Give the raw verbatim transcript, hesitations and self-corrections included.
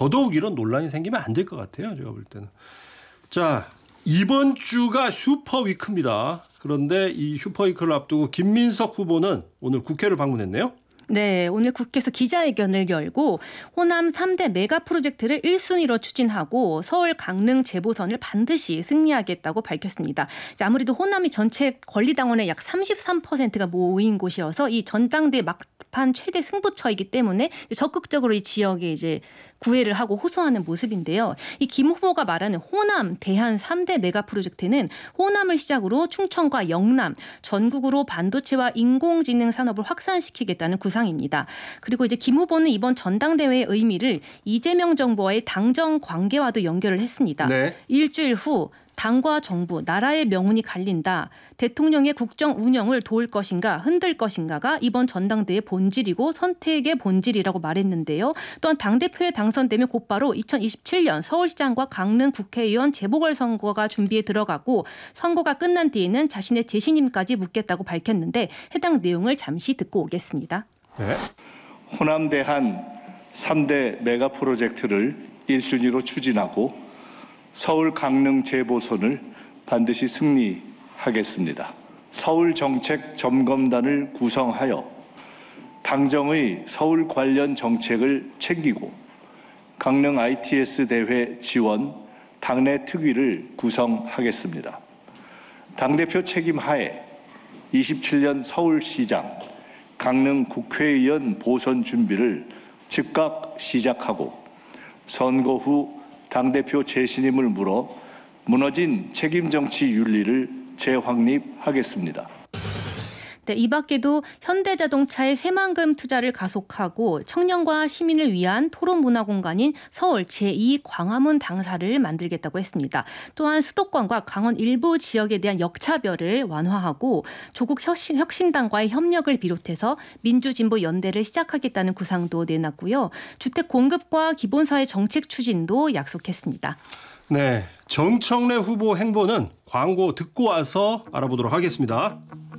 더더욱 이런 논란이 생기면 안 될 것 같아요. 제가 볼 때는. 자, 이번 주가 슈퍼위크입니다. 그런데 이 슈퍼위크를 앞두고 김민석 후보는 오늘 국회를 방문했네요. 네, 오늘 국회에서 기자회견을 열고 호남 삼 대 메가 프로젝트를 일 순위로 추진하고 서울 강릉 재보선을 반드시 승리하겠다고 밝혔습니다. 아무래도 호남이 전체 권리당원의 약 삼십삼 퍼센트가 모인 곳이어서 이 전당대 막판 최대 승부처이기 때문에 적극적으로 이 지역에 이제 구애를 하고 호소하는 모습인데요. 이 김 후보가 말하는 호남 대한 삼 대 메가 프로젝트는 호남을 시작으로 충청과 영남, 전국으로 반도체와 인공지능 산업을 확산시키겠다는 구상입니다. 그리고 이제 김 후보는 이번 전당대회의 의미를 이재명 정부와의 당정 관계와도 연결을 했습니다. 네. 일주일 후 당과 정부, 나라의 명운이 갈린다. 대통령의 국정 운영을 도울 것인가 흔들 것인가가 이번 전당대회의 본질이고 선택의 본질이라고 말했는데요. 또한 당대표에 당선되면 곧바로 이천이십칠 년 서울시장과 강릉 국회의원 재보궐선거가 준비에 들어가고 선거가 끝난 뒤에는 자신의 재신임까지 묻겠다고 밝혔는데 해당 내용을 잠시 듣고 오겠습니다. 네. 호남 대한 삼 대 메가 프로젝트를 일 순위로 추진하고 서울 강릉 재보선을 반드시 승리하겠습니다. 서울 정책 점검단을 구성하여 당정의 서울 관련 정책을 챙기고 강릉 아이티에스 대회 지원 당내 특위를 구성하겠습니다. 당대표 책임 하에 이십칠 년 서울시장, 강릉 국회의원 보선 준비를 즉각 시작하고 선거 후 당대표 재신임을 물어 무너진 책임정치 윤리를 재확립하겠습니다. 네, 이 밖에도 현대자동차의 새만금 투자를 가속하고 청년과 시민을 위한 토론문화공간인 서울 제이 광화문 당사를 만들겠다고 했습니다. 또한 수도권과 강원 일부 지역에 대한 역차별을 완화하고 조국 혁신, 혁신당과의 협력을 비롯해서 민주진보 연대를 시작하겠다는 구상도 내놨고요. 주택 공급과 기본사회 정책 추진도 약속했습니다. 네, 정청래 후보 행보는 광고 듣고 와서 알아보도록 하겠습니다.